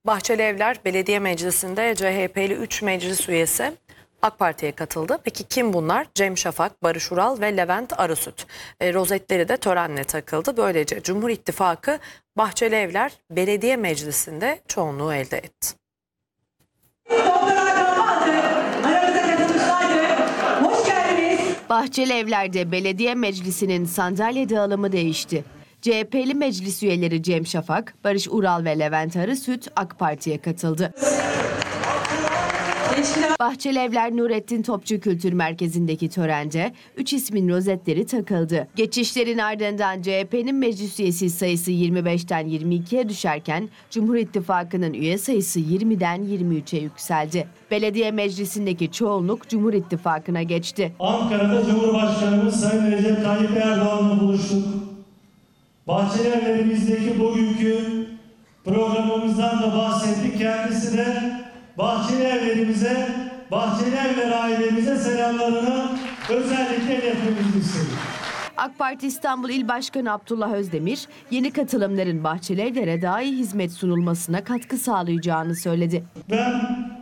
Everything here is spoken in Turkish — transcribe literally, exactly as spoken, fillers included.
Bahçelievler Belediye Meclisi'nde C H P'li üç meclis üyesi AK Parti'ye katıldı. Peki kim bunlar? Cem Şafak, Barış Ural ve Levent Arısüt. E, rozetleri de törenle takıldı. Böylece Cumhur İttifakı Bahçelievler Belediye Meclisi'nde çoğunluğu elde etti. Bahçelievler'de belediye meclisinin sandalye dağılımı değişti. C H P'li meclis üyeleri Cem Şafak, Barış Ural ve Levent Arısüt AK Parti'ye katıldı. Bahçelievler Nurettin Topçu Kültür Merkezi'ndeki törende üç ismin rozetleri takıldı. Geçişlerin ardından C H P'nin meclis üyesi sayısı yirmi beşten yirmi ikiye düşerken Cumhur İttifakı'nın üye sayısı yirmiden yirmi üçe yükseldi. Belediye meclisindeki çoğunluk Cumhur İttifakı'na geçti. Ankara'da Cumhurbaşkanımız Sayın Recep Tayyip Erdoğan'la buluştuk. Bahçelievlerimizdeki bugünkü programımızdan da bahsettik. Kendisi de Bahçelievlerimize, Bahçelievler ailemize selamlarını özellikle iletmemizi istedik. AK Parti İstanbul İl Başkanı Abdullah Özdemir, yeni katılımların Bahçelievlere daha iyi hizmet sunulmasına katkı sağlayacağını söyledi. Ben